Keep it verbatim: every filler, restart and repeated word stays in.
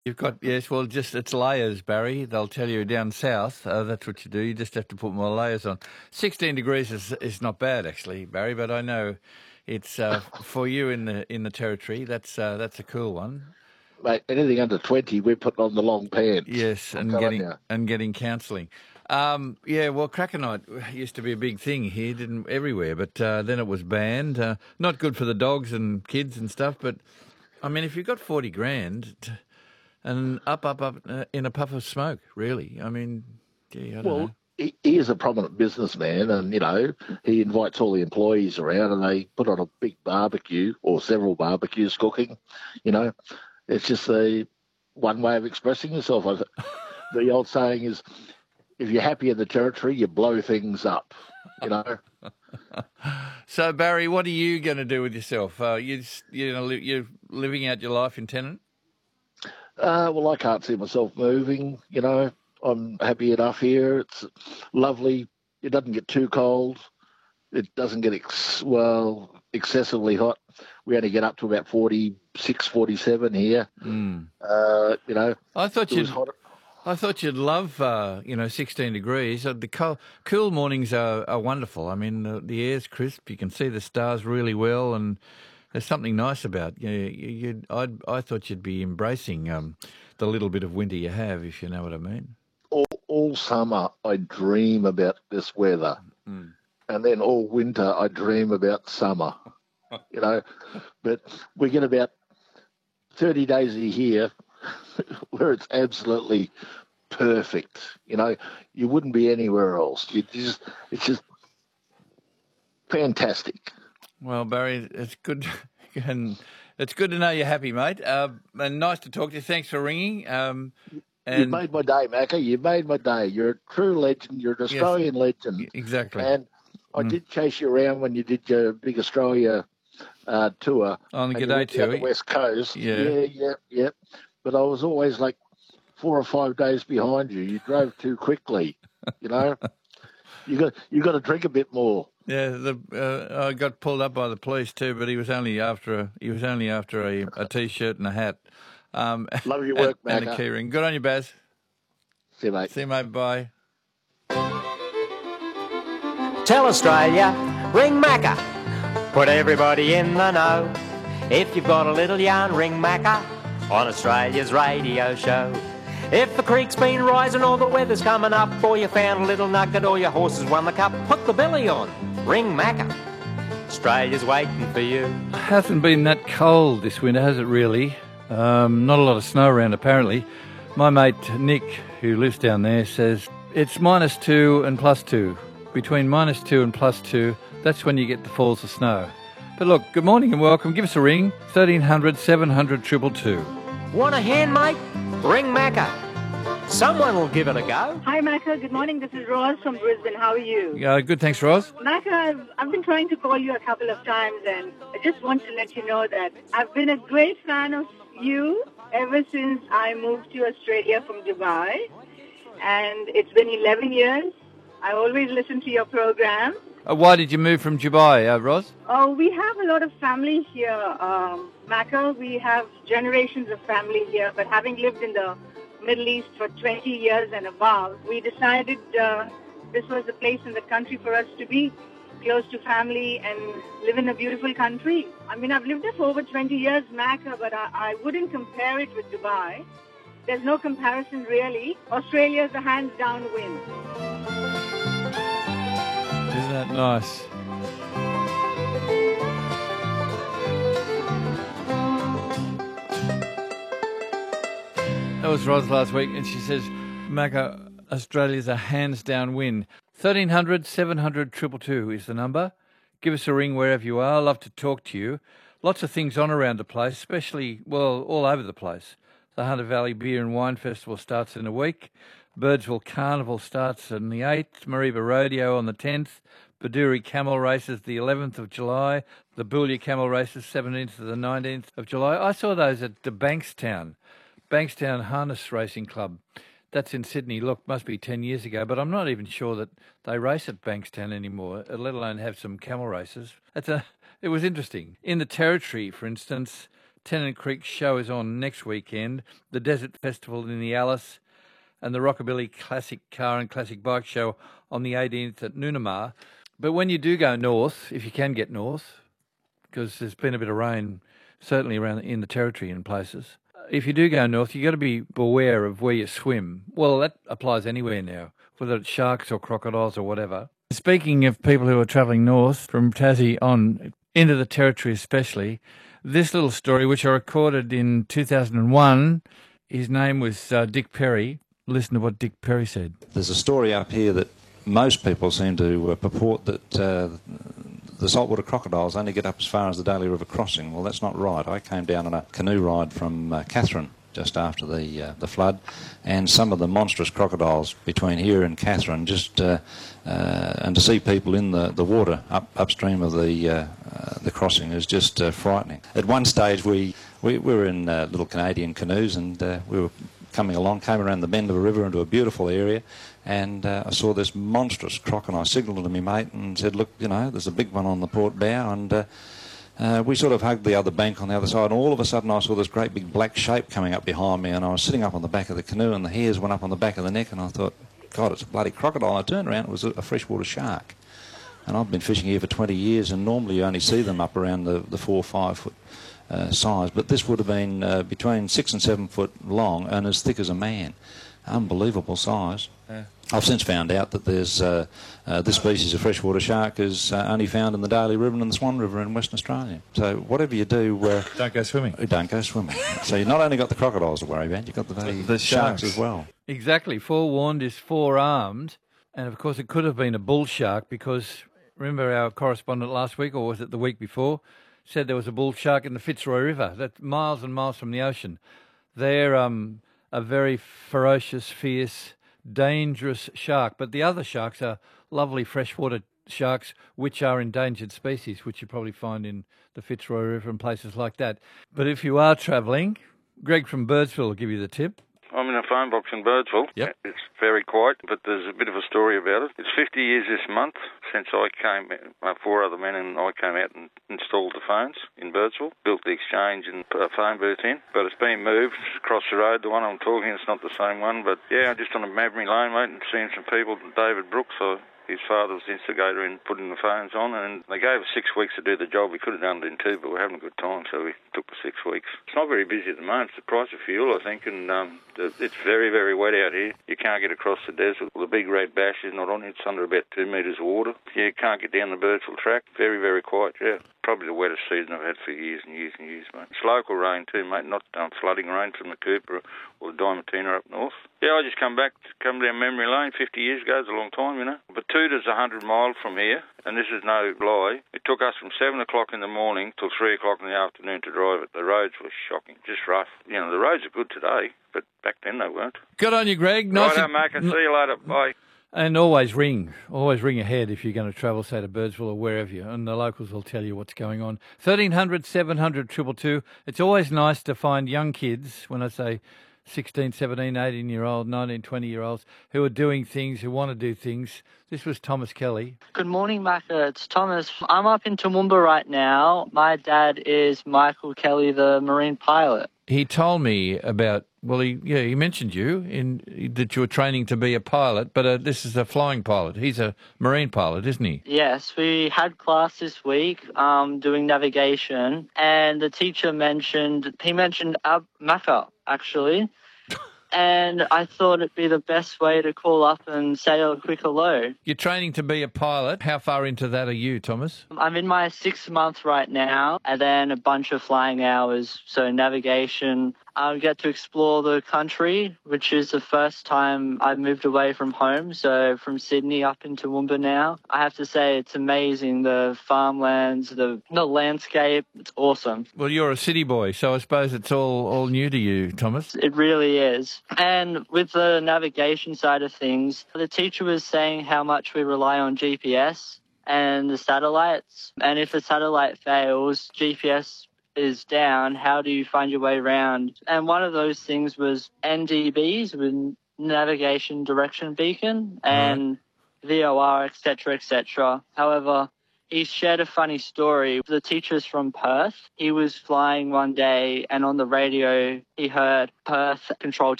You've got, yes, well, just it's layers, Barry. They'll tell you down south, uh, that's what you do. You just have to put more layers on. sixteen degrees is is not bad, actually, Barry, but I know it's uh, for you in the in the territory. That's uh, that's a cool one. Mate, anything under twenty, we're putting on the long pants. Yes, I'm and telling getting you. and getting counselling. Um, yeah, well, Cracker Night used to be a big thing here, didn't everywhere, but uh, then it was banned. Uh, not good for the dogs and kids and stuff, but I mean, if you've got forty grand t- and up, up, up uh, in a puff of smoke, really, I mean, gee, I don't know. Well, he, he is a prominent businessman, and you know he invites all the employees around, and they put on a big barbecue or several barbecues cooking. You know, it's just a one way of expressing yourself. I've, the old saying is, if you're happy in the territory, you blow things up. You know. So, Barry, what are you going to do with yourself? Uh, you you know, li- you're living out your life in Tennant? Uh, well, I can't see myself moving. You know, I'm happy enough here. It's lovely. It doesn't get too cold. It doesn't get ex- well excessively hot. We only get up to about forty-six, forty-seven here. Mm. Uh, you know, I thought it was you'd. hot. I thought you'd love, uh, you know, sixteen degrees. Uh, The cool, cool mornings are, are wonderful. I mean, the, the air's crisp. You can see the stars really well, and there's something nice about you. you you'd, I'd, I thought you'd be embracing um, the little bit of winter you have, if you know what I mean. All, all summer, I dream about this weather. Mm. And then all winter, I dream about summer. You know, but we get about thirty days a year where it's absolutely perfect. You know, you wouldn't be anywhere else. You just, it's just fantastic. Well, Barry, it's good, and it's good to know you're happy, mate. Uh, and nice to talk to you. Thanks for ringing. Um, You've and made my day, Macca. You've made my day. You're a true legend. You're an yes, Australian legend. exactly. And I Mm. did chase you around when you did your big Australia uh, tour. On the and you G'day went down tour. the West Coast. Yeah. yeah, yeah, yeah. But I was always like four or five days behind you. You drove too quickly. You know, you got you got to drink a bit more. Yeah, the uh, I got pulled up by the police too, but he was only after a he was only after a, a t-shirt and a hat, um, Love your and, work, and a Macca. keyring. Good on you, Baz. See you, mate. See you, mate. Bye. Tell Australia, ring Macca. Put everybody in the know. If you've got a little yarn, ring Macca on Australia's radio show. If the creek's been rising or the weather's coming up, or you found a little nugget or your horses won the cup, put the belly on, ring Macca. Australia's waiting for you. It hasn't been that cold this winter, has it really? Um, not a lot of snow around, apparently. My mate Nick, who lives down there, says it's minus two and plus two. Between minus two and plus two, that's when you get the falls of snow. But look, good morning and welcome. Give us a ring, thirteen hundred, seven hundred, two two two. Want a hand, mate? Ring Macca. Someone will give it a go. Hi, Macca. Good morning. This is Roz from Brisbane. How are you? Uh, good, thanks, Roz. Macca, I've, I've been trying to call you a couple of times, and I just want to let you know that I've been a great fan of you ever since I moved to Australia from Dubai. And it's been eleven years. I always listen to your program. Uh, why did you move from Dubai, uh, Roz? Oh, we have a lot of family here, um, Macca. We have generations of family here, but having lived in the Middle East for twenty years and above, we decided uh, this was the place in the country for us to be, close to family and live in a beautiful country. I mean, I've lived there for over twenty years, Macca, but I, I wouldn't compare it with Dubai. There's no comparison, really. Australia is a hands-down win. Isn't that nice? That was Roz last week, and she says, Macca, Australia's a hands-down win. thirteen hundred, seven hundred, two two two is the number. Give us a ring wherever you are. Love to talk to you. Lots of things on around the place, especially, well, all over the place. The Hunter Valley Beer and Wine Festival starts in a week. Birdsville Carnival starts on the eighth. Mareeba Rodeo on the tenth. Baduri Camel Races the eleventh of July. The Boulia Camel Races seventeenth to the nineteenth of July. I saw those at the Bankstown, Bankstown Harness Racing Club. That's in Sydney. Look, must be ten years ago, but I'm not even sure that they race at Bankstown anymore, let alone have some camel races. That's a, it was interesting. In the Territory, for instance, Tennant Creek show is on next weekend, the Desert Festival in the Alice, and the Rockabilly Classic Car and Classic Bike Show on the eighteenth at Noonamar. But when you do go north, if you can get north, because there's been a bit of rain, certainly around in the Territory in places, if you do go north, you've got to be aware of where you swim. Well, that applies anywhere now, whether it's sharks or crocodiles or whatever. Speaking of people who are travelling north from Tassie on into the Territory especially, this little story, which I recorded in two thousand one, his name was uh, Dick Perry. Listen to what Dick Perry said. There's a story up here that most people seem to uh, purport that uh, the saltwater crocodiles only get up as far as the Daly River crossing. Well, that's not right. I came down on a canoe ride from uh, Katherine just after the uh, the flood, and some of the monstrous crocodiles between here and Katherine, just uh, uh, and to see people in the, the water up upstream of the uh, uh, the crossing is just uh, frightening. At one stage we, we, we were in uh, little Canadian canoes, and uh, we were coming along, came around the bend of a river into a beautiful area, and uh, I saw this monstrous croc, and I signalled to my mate and said, look, you know, there's a big one on the port bow, and uh, uh, we sort of hugged the other bank on the other side, and all of a sudden I saw this great big black shape coming up behind me, and I was sitting up on the back of the canoe, and the hairs went up on the back of the neck, and I thought, God, it's a bloody crocodile. I turned around, it was a, a freshwater shark. And I've been fishing here for twenty years, and normally you only see them up around the, the four or five foot uh, size, but this would have been uh, between six and seven foot long and as thick as a man. Unbelievable size. Yeah. I've since found out that there's uh, uh, this species of freshwater shark is uh, only found in the Daly River and the Swan River in Western Australia. So whatever you do, uh, don't go swimming. Don't go swimming. So you've not only got the crocodiles to worry about, you've got the, the, the sharks. sharks as well. Exactly. Forewarned is forearmed, and of course it could have been a bull shark, because remember our correspondent last week, or was it the week before, said there was a bull shark in the Fitzroy River. That's miles and miles from the ocean. They're um, a very ferocious, fierce, dangerous shark. But the other sharks are lovely freshwater sharks, which are endangered species, which you probably find in the Fitzroy River and places like that. But if you are travelling, Greg from Birdsville will give you the tip. I'm in a phone box in Birdsville. Yep. It's very quiet, but there's a bit of a story about it. It's fifty years this month since I came, uh, four other men and I came out and installed the phones in Birdsville, built the exchange and put a phone booth in, but it's been moved across the road. The one I'm talking, it's not the same one, but yeah, just on a Maverick Lane, mate, and seeing some people, David Brooks, I his father was the instigator in putting the phones on, and they gave us six weeks to do the job. We could have done it in two, but we're having a good time, so we took the six weeks. It's not very busy at the moment. It's the price of fuel, I think, and um, it's very, very wet out here. You can't get across the desert. The big red bash is not on. It's under about two metres of water. You can't get down the Birdsville track. Very, very quiet, yeah. Probably the wettest season I've had for years and years and years, mate. It's local rain too, mate, not um, flooding rain from the Cooper or the Diamantina up north. Yeah, I just come back, come down memory lane. fifty years ago, it's a long time, you know. But Batuda's one hundred miles from here, and this is no lie. It took us from seven o'clock in the morning till three o'clock in the afternoon to drive it. The roads were shocking, just rough. You know, the roads are good today, but back then they weren't. Good on you, Greg. Nice. Righto, Mark. See you later. Bye. And always ring, always ring ahead if you're going to travel, say, to Birdsville or wherever you, and the locals will tell you what's going on. thirteen hundred, seven hundred, two two two. It's always nice to find young kids, when I say sixteen, seventeen, eighteen-year-old, nineteen, twenty-year-olds, who are doing things, who want to do things. This was Thomas Kelly. Good morning, Macca. It's Thomas. I'm up in Toowoomba right now. My dad is Michael Kelly, the Marine pilot. He told me about, well, he yeah, he mentioned you, in that you were training to be a pilot, but uh, this is a flying pilot. He's a Marine pilot, isn't he? Yes, we had class this week um, doing navigation, and the teacher mentioned, he mentioned Ab Macca, actually. And I thought it'd be the best way to call up and say a quick hello. You're training to be a pilot. How far into that are you, Thomas? I'm in my sixth month right now, and then a bunch of flying hours. So navigation, I get to explore the country, which is the first time I've moved away from home. So from Sydney up into Toowoomba now. I have to say it's amazing. The farmlands, the, the landscape, it's awesome. Well, you're a city boy, so I suppose it's all, all new to you, Thomas. It really is. And with the navigation side of things, the teacher was saying how much we rely on G P S and the satellites. And if a satellite fails, G P S is down. How do you find your way around? And one of those things was N D Bs, with Navigation Direction Beacon, and right. V O R, et cetera, et cetera. However, He shared a funny story. The teacher's from Perth. He was flying one day and on the radio he heard Perth Control